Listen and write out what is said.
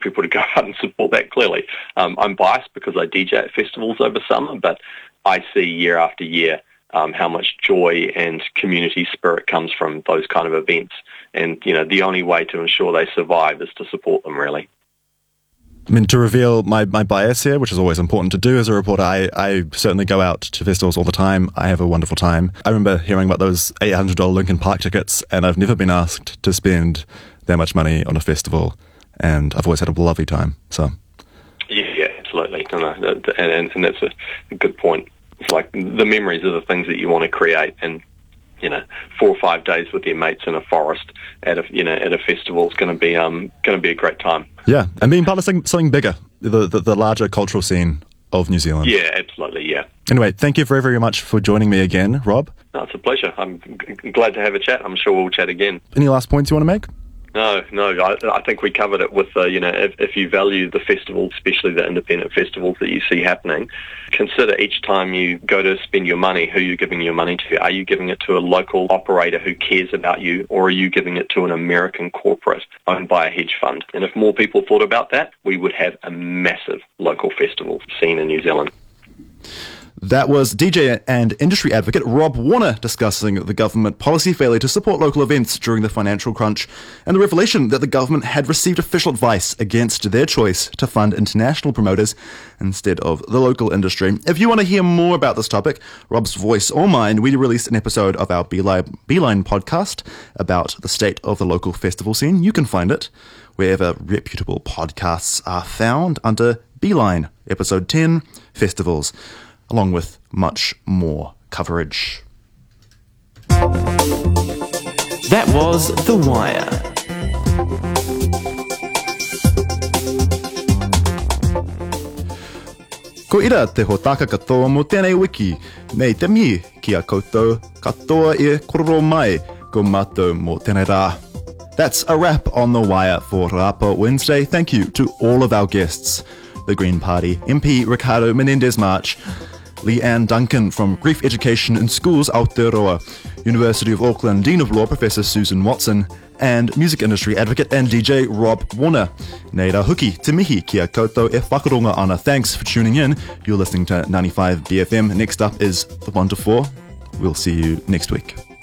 people to go out and support that, clearly. I'm biased because I DJ at festivals over summer, but I see year after year how much joy and community spirit comes from those kind of events. And, the only way to ensure they survive is to support them, really. I mean, to reveal my bias here, which is always important to do as a reporter, I certainly go out to festivals all the time. I have a wonderful time. I remember hearing about those $800 Linkin Park tickets, and I've never been asked to spend that much money on a festival, and I've always had a lovely time. So, yeah, absolutely. And that's a good point. It's like the memories are the things that you want to create, and 4 or 5 days with your mates in a forest at a festival is going to be a great time. Yeah, and being part of something bigger, the larger cultural scene of New Zealand. Yeah, absolutely. Yeah. Anyway, thank you very, very much for joining me again, Rob. No, it's a pleasure. I'm glad to have a chat. I'm sure we'll chat again. Any last points you want to make? No. I think we covered it with, if you value the festival, especially the independent festivals that you see happening, consider each time you go to spend your money, who you're giving your money to. Are you giving it to a local operator who cares about you, or are you giving it to an American corporate owned by a hedge fund? And if more people thought about that, we would have a massive local festival scene in New Zealand. That was DJ and industry advocate Rob Warner discussing the government policy failure to support local events during the financial crunch and the revelation that the government had received official advice against their choice to fund international promoters instead of the local industry. If you want to hear more about this topic, Rob's voice or mine, we released an episode of our Beeline podcast about the state of the local festival scene. You can find it wherever reputable podcasts are found under Beeline, episode 10, Festivals, along with much more coverage. That was The Wire. Ko ira te hotaka katoa mo tēnei wiki, nei te mi ki a koutou, katoa e kororo mai, ko mātou mo tēnei rā. That's a wrap on The Wire for Rapa Wednesday. Thank you to all of our guests. The Green Party MP Ricardo Menendez-March, Leanne Duncan from Grief Education in Schools Aotearoa, University of Auckland Dean of Law Professor Susan Watson, and music industry advocate and DJ Rob Warner. Nei rā huki, te mihi kia koutou e whakaronga ana. Thanks for tuning in. You're listening to 95 BFM. Next up is The 1 to 4. We'll see you next week.